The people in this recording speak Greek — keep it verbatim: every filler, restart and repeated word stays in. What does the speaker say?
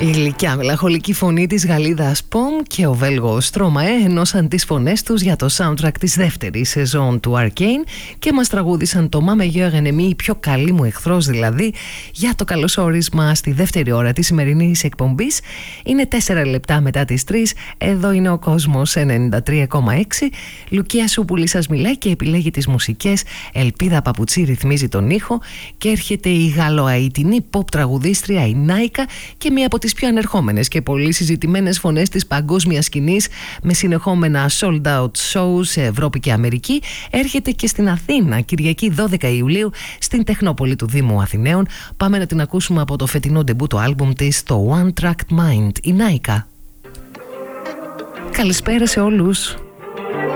Η γλυκιά μελαγχολική φωνή της Γαλλίδας Πομ και ο Βέλγος Στρώμαε ενώσαν τις φωνές τους για το soundtrack της δεύτερης σεζόν του Arcane και μας τραγούδισαν το Ma meilleure ennemie, η πιο καλή μου εχθρός δηλαδή, για το καλωσόρισμα στη δεύτερη ώρα της σημερινής εκπομπής. Είναι τέσσερα λεπτά μετά τις τρεις, εδώ είναι ο Κόσμος ενενήντα τρία κόμμα έξι. Λουκία Σούπουλη σας μιλάει και επιλέγει τις μουσικές. Ελπίδα Παπουτσί ρυθμίζει τον ήχο και έρχεται η γαλλοαϊτινή pop τραγουδίστρια η Νάικα και μία από τις πιο ανερχόμενες και πολύ συζητημένες φωνές της παγκόσμιας σκηνής, με συνεχόμενα sold out shows σε Ευρώπη και Αμερική, έρχεται και στην Αθήνα Κυριακή δώδεκα Ιουλίου στην Τεχνόπολη του Δήμου Αθηναίων. Πάμε να την ακούσουμε από το φετινό ντεμπούτο άλμπουμ της, το One Track Mind, η Νάικα. Καλησπέρα σε όλους.